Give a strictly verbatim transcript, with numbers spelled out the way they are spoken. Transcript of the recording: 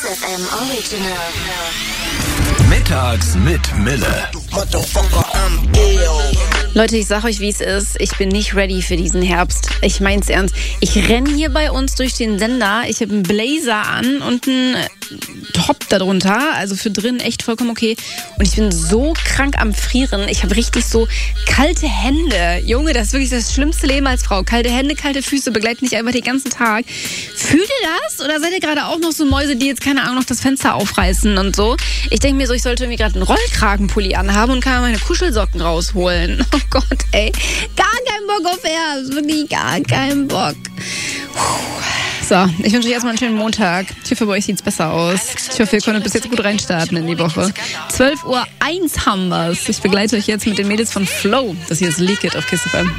F M Original. Mittags mit Mille. Leute, ich sag euch, wie es ist. Ich bin nicht ready für diesen Herbst. Ich mein's ernst. Ich renn hier bei uns durch den Sender. Ich habe einen Blazer an und einen Top darunter. Also für drin echt vollkommen okay. Und ich bin so krank am Frieren. Ich habe richtig so kalte Hände. Junge, das ist wirklich das schlimmste Leben als Frau. Kalte Hände, kalte Füße begleiten mich einfach den ganzen Tag. Fühlt ihr das? Oder seid ihr gerade auch noch so Mäuse, die jetzt, keine Ahnung, noch das Fenster aufreißen und so? Ich denke mir so, ich sollte irgendwie gerade einen Rollkragenpulli anhaben und kann meine Kuschelsocken rausholen. Oh Gott, ey. Gar keinen Bock auf Herbst. Wirklich gar keinen Bock. Puh. So, ich wünsche euch erstmal einen schönen Montag. Ich hoffe, bei euch sieht es besser aus. Ich hoffe, ihr konntet bis jetzt gut reinstarten in die Woche. zwölf Uhr eins haben wir's. Ich begleite euch jetzt mit den Mädels von Flow. Das hier ist Leak It auf Kiss F M.